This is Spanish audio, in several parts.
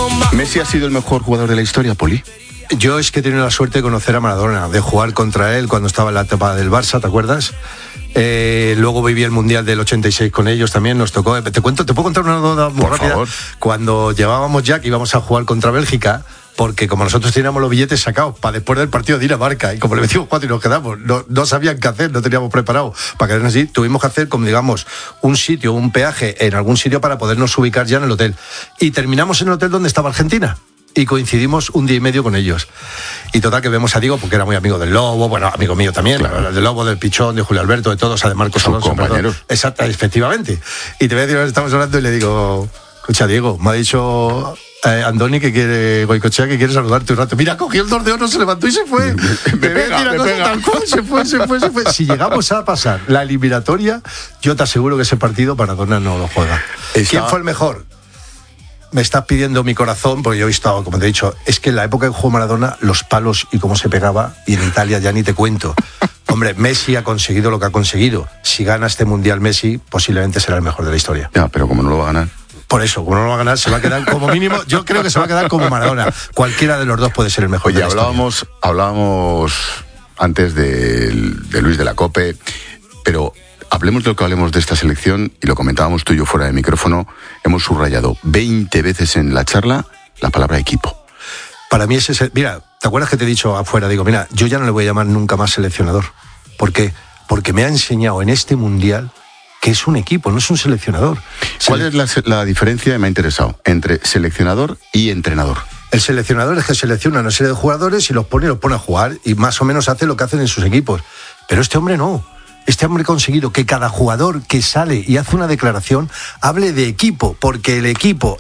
¿Messi ha sido el mejor jugador de la historia, Poli? Yo es que he tenido la suerte de conocer a Maradona, de jugar contra él cuando estaba en la etapa del Barça, ¿te acuerdas? Luego viví el Mundial del 86 con ellos también, nos tocó. ¿Te puedo contar una anécdota muy rápida? Favor. Cuando llevábamos ya que íbamos a jugar contra Bélgica, porque como nosotros teníamos los billetes sacados para después del partido de Dinamarca, y como le metimos 4 y nos quedamos, no sabían qué hacer, no teníamos preparado para quedarnos así, tuvimos que hacer, como digamos, un sitio, un peaje en algún sitio para podernos ubicar ya en el hotel. Y terminamos en el hotel donde estaba Argentina. Y coincidimos un día y medio con ellos. Y total que vemos a Diego, porque era muy amigo del Lobo, bueno, amigo mío también, claro. Del Lobo, del Pichón, de Julio Alberto, de todos, de Marcos Alonso. Compañeros. Exacto, efectivamente. Y te voy a decir, estamos hablando y le digo, escucha, Diego, me ha dicho Andoni que quiere, Goicoechea, que quiere saludarte un rato. Mira, cogió el 2 de oro, se levantó y se fue. me pega. Tal cual, se fue. Si llegamos a pasar la eliminatoria, yo te aseguro que ese partido Maradona no lo juega. ¿Quién fue el mejor? Me estás pidiendo mi corazón, porque yo he visto, como te he dicho, es que en la época que jugó Maradona, los palos y cómo se pegaba, y en Italia ya ni te cuento. Hombre, Messi ha conseguido lo que ha conseguido. Si gana este Mundial Messi, posiblemente será el mejor de la historia. Ya, pero como no lo va a ganar. Por eso, como no lo va a ganar, se va a quedar como mínimo, yo creo que se va a quedar como Maradona. Cualquiera de los dos puede ser el mejor de la historia. Hablábamos antes de Luis de la Cope, pero hablemos de lo que hablemos de esta selección, y lo comentábamos tú y yo fuera de micrófono, hemos subrayado 20 veces en la charla la palabra equipo. Para mí es ese. Mira, ¿te acuerdas que te he dicho afuera? Digo, mira, yo ya no le voy a llamar nunca más seleccionador. ¿Por qué? Porque me ha enseñado en este Mundial que es un equipo, no es un seleccionador. ¿Cuál es la diferencia, me ha interesado, entre seleccionador y entrenador? El seleccionador es que selecciona una serie de jugadores y los pone a jugar, y más o menos hace lo que hacen en sus equipos. Pero este hombre no. Este hombre ha conseguido que cada jugador que sale y hace una declaración hable de equipo, porque el equipo.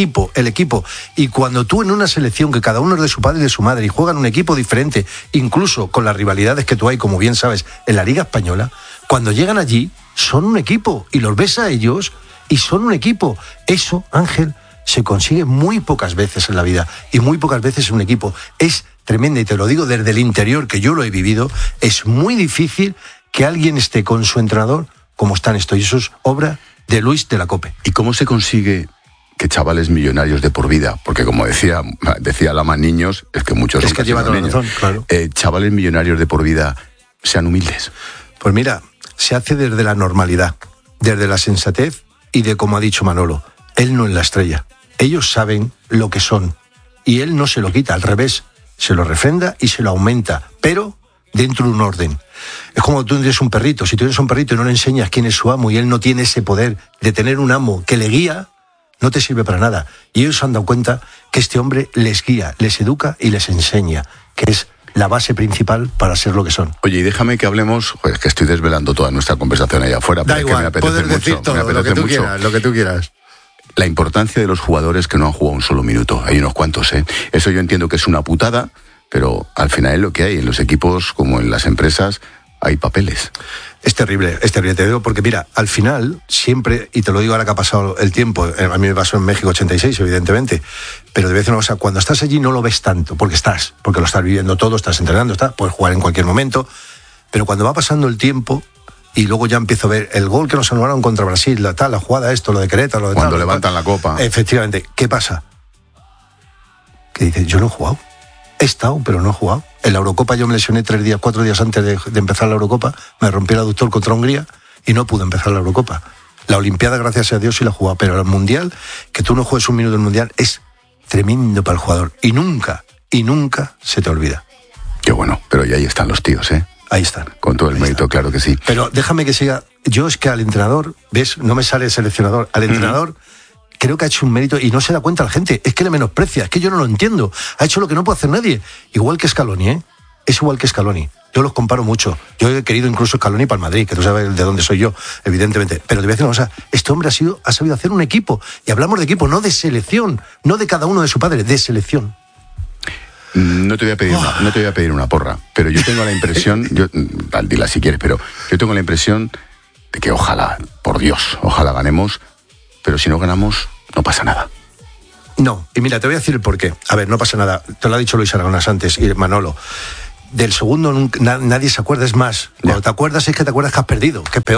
Y cuando tú en una selección que cada uno es de su padre y de su madre y juegan un equipo diferente, incluso con las rivalidades que tú hay, como bien sabes, en la Liga Española, cuando llegan allí son un equipo y los ves a ellos y son un equipo. Eso, Ángel, se consigue muy pocas veces en la vida y muy pocas veces en un equipo. Es tremenda, y te lo digo desde el interior, que yo lo he vivido. Es muy difícil que alguien esté con su entrenador como están estos. Y eso es obra de Luis de la Cope. ¿Y cómo se consigue que chavales millonarios de por vida, porque como decía Lama, niños, es que muchos son que llevan toda la razón, claro. Chavales millonarios de por vida sean humildes? Pues mira, se hace desde la normalidad, desde la sensatez y de, como ha dicho Manolo, él no es la estrella. Ellos saben lo que son y él no se lo quita, al revés, se lo refrenda y se lo aumenta, pero dentro de un orden. Es como tú tienes un perrito. Si tú tienes un perrito y no le enseñas quién es su amo y él no tiene ese poder de tener un amo que le guía, no te sirve para nada. Y ellos se han dado cuenta que este hombre les guía, les educa y les enseña, que es la base principal para ser lo que son. Oye, y déjame que hablemos, pues que estoy desvelando toda nuestra conversación allá afuera, pero da igual, es que me apetece puedes decir mucho, todo, me apetece mucho. Lo que tú quieras. La importancia de los jugadores que no han jugado un solo minuto. Hay unos cuantos, ¿eh? Eso yo entiendo que es una putada, pero al final es lo que hay. En los equipos, como en las empresas, hay papeles. Es terrible, te digo, porque mira, al final, siempre, y te lo digo ahora que ha pasado el tiempo, a mí me pasó en México 86, evidentemente, pero te voy a decir una cosa, cuando estás allí no lo ves tanto, porque lo estás viviendo todo, estás entrenando, puedes jugar en cualquier momento, pero cuando va pasando el tiempo, y luego ya empiezo a ver el gol que nos anularon contra Brasil, la jugada, esto, lo de Querétaro, lo de cuando levantan la copa. Efectivamente, ¿qué pasa? Que dices, yo no he jugado. He estado, pero no he jugado. En la Eurocopa yo me lesioné 4 días antes de empezar la Eurocopa, me rompí el aductor contra Hungría y no pude empezar la Eurocopa. La Olimpiada, gracias a Dios, sí la he jugado, pero el Mundial, que tú no juegues un minuto en el Mundial, es tremendo para el jugador. Y nunca se te olvida. Qué bueno, pero ya ahí están los tíos, ¿eh? Ahí están. Con todo el mérito, claro que sí. Pero déjame que siga. Yo es que al entrenador, ¿ves? No me sale el seleccionador. Al entrenador creo que ha hecho un mérito y no se da cuenta la gente. Es que le menosprecia, es que yo no lo entiendo. Ha hecho lo que no puede hacer nadie. Igual que Scaloni, ¿eh? Es igual que Scaloni. Yo los comparo mucho. Yo he querido incluso Scaloni para el Madrid, que tú sabes de dónde soy yo, evidentemente. Pero te voy a decir una cosa. Este hombre ha sabido hacer un equipo. Y hablamos de equipo, no de selección. No de cada uno de su padre, de selección. No te voy a pedir una porra, pero yo tengo la impresión, dila si quieres, pero yo tengo la impresión de que ojalá, por Dios, ojalá ganemos, pero si no ganamos, no pasa nada. No, y mira, te voy a decir el porqué. A ver, no pasa nada. Te lo ha dicho Luis Aragonés antes y Manolo. Del segundo nadie se acuerda, es más. Cuando te acuerdas es que te acuerdas que has perdido, que es peor.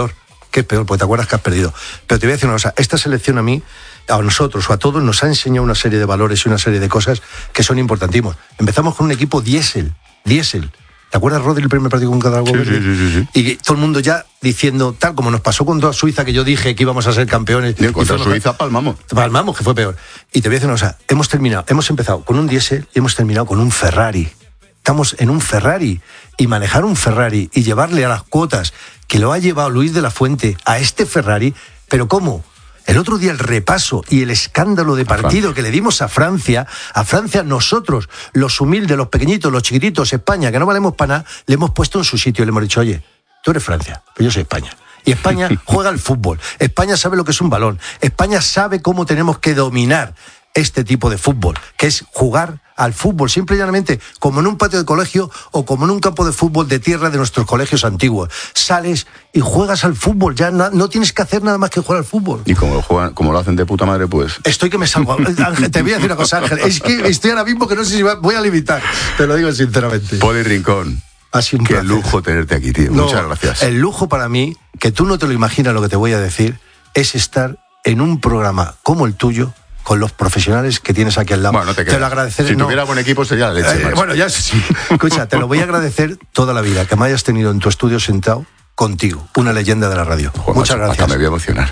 que es peor, porque te acuerdas que has perdido. Pero te voy a decir una cosa, esta selección a mí, a nosotros o a todos, nos ha enseñado una serie de valores y una serie de cosas que son importantísimos. Empezamos con un equipo diésel. ¿Te acuerdas, Rodri, el primer partido con cada gol? Sí. Y todo el mundo ya diciendo, tal como nos pasó contra Suiza, que yo dije que íbamos a ser campeones. Y contra Suiza palmamos, que fue peor. Y te voy a decir una cosa, hemos empezado con un diésel y hemos terminado con un Ferrari. Estamos en un Ferrari, y manejar un Ferrari y llevarle a las cuotas que lo ha llevado Luis de la Fuente a este Ferrari, ¿pero cómo? El otro día el repaso y el escándalo de partido que le dimos a Francia nosotros, los humildes, los pequeñitos, los chiquititos, España, que no valemos para nada, le hemos puesto en su sitio y le hemos dicho, oye, tú eres Francia, pero yo soy España. Y España juega al fútbol, España sabe lo que es un balón, España sabe cómo tenemos que dominar este tipo de fútbol, que es jugar al fútbol, simple y llanamente, como en un patio de colegio o como en un campo de fútbol de tierra de nuestros colegios antiguos. Sales y juegas al fútbol, ya no tienes que hacer nada más que jugar al fútbol. Y como lo hacen de puta madre, pues... Estoy que me salgo. Ángel, te voy a decir una cosa, Ángel, es que estoy ahora mismo que no sé si voy a limitar, te lo digo sinceramente. Poli Rincón, ha sido un qué placer. lujo tenerte aquí, tío. Muchas gracias. El lujo para mí, que tú no te lo imaginas lo que te voy a decir, es estar en un programa como el tuyo, con los profesionales que tienes aquí al lado. Bueno, te lo agradeceré. Si tuviera buen equipo sería la leche. Bueno, ya sí. Escucha, te lo voy a agradecer toda la vida, que me hayas tenido en tu estudio sentado contigo, una leyenda de la radio. Joder, muchas macho, gracias. Hasta me voy a emocionar.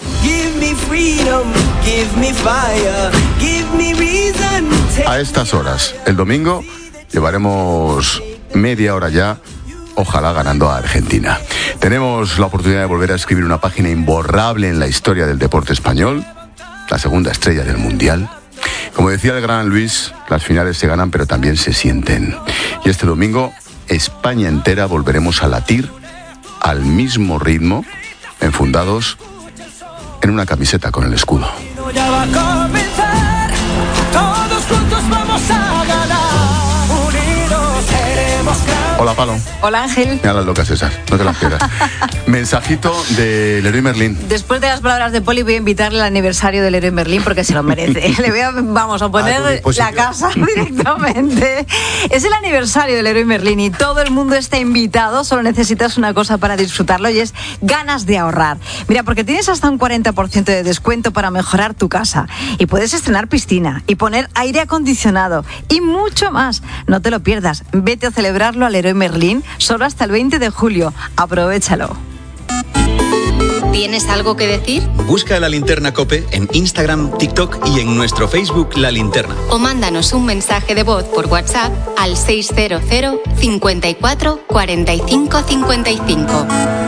A estas horas, el domingo, llevaremos media hora ya, ojalá ganando a Argentina. Tenemos la oportunidad de volver a escribir una página imborrable en la historia del deporte español, la segunda estrella del Mundial. Como decía el gran Luis, las finales se ganan pero también se sienten. Y este domingo, España entera volveremos a latir al mismo ritmo, enfundados en una camiseta con el escudo. Ya va a comenzar, todos juntos vamos a ganar, unidos seremos grandes. Hola, Palo. Hola, Ángel. Mira las locas esas, no te las pierdas. Mensajito de Leroy Merlin. Después de las palabras de Poli, voy a invitarle al aniversario de Leroy Merlin porque se lo merece. Vamos a poner la casa directamente. Es el aniversario de Leroy Merlin y todo el mundo está invitado. Solo necesitas una cosa para disfrutarlo y es ganas de ahorrar. Mira, porque tienes hasta un 40% de descuento para mejorar tu casa. Y puedes estrenar piscina y poner aire acondicionado y mucho más. No te lo pierdas. Vete a celebrarlo al Leroy Merlin solo hasta el 20 de julio. Aprovechalo. ¿Tienes algo que decir? Busca La Linterna COPE en Instagram, TikTok y en nuestro Facebook La Linterna. O mándanos un mensaje de voz por WhatsApp al 600 54 45 55.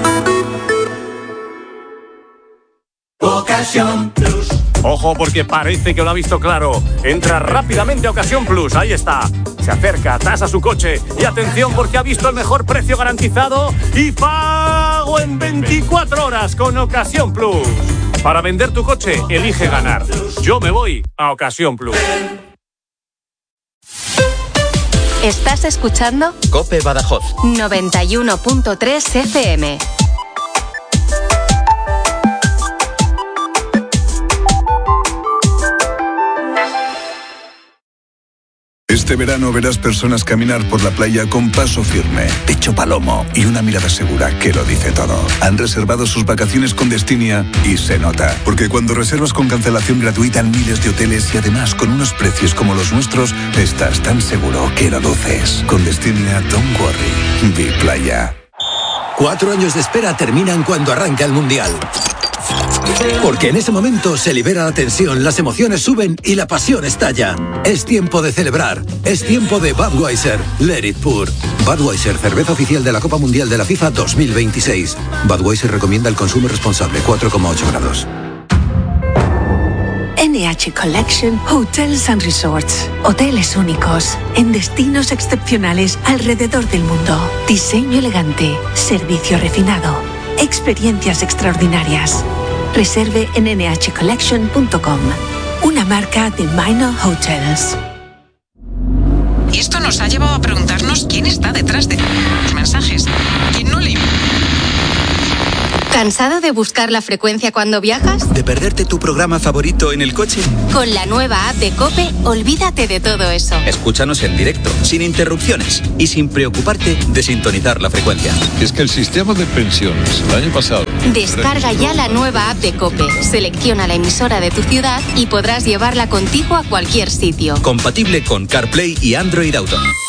Ocasión Plus. Ojo, porque parece que lo ha visto claro. Entra rápidamente a Ocasión Plus, ahí está. Se acerca, tasa su coche y atención porque ha visto el mejor precio garantizado y pago en 24 horas con Ocasión Plus. Para vender tu coche, elige ganar. Yo me voy a Ocasión Plus. ¿Estás escuchando? COPE Badajoz 91.3 FM. Este verano verás personas caminar por la playa con paso firme, pecho palomo y una mirada segura que lo dice todo. Han reservado sus vacaciones con Destinia y se nota, porque cuando reservas con cancelación gratuita en miles de hoteles y además con unos precios como los nuestros, estás tan seguro que lo luces. Con Destinia, don't worry, be playa. 4 años de espera terminan cuando arranca el Mundial. Porque en ese momento se libera la tensión, las emociones suben y la pasión estalla. Es tiempo de celebrar. Es tiempo de Budweiser. Let it pour. Budweiser, cerveza oficial de la Copa Mundial de la FIFA 2026. Budweiser recomienda el consumo responsable, 4,8 grados. NH Collection Hotels and Resorts. Hoteles únicos, en destinos excepcionales alrededor del mundo. Diseño elegante, servicio refinado, experiencias extraordinarias. Reserve en nhcollection.com. Una marca de Minor Hotels. Y esto nos ha llevado a preguntarnos quién está detrás de los mensajes. ¿Quién no le... ¿Cansado de buscar la frecuencia cuando viajas? ¿De perderte tu programa favorito en el coche? Con la nueva app de COPE, olvídate de todo eso. Escúchanos en directo, sin interrupciones y sin preocuparte de sintonizar la frecuencia. Es que el sistema de pensiones el año pasado... Descarga ya la nueva app de COPE, selecciona la emisora de tu ciudad y podrás llevarla contigo a cualquier sitio. Compatible con CarPlay y Android Auto.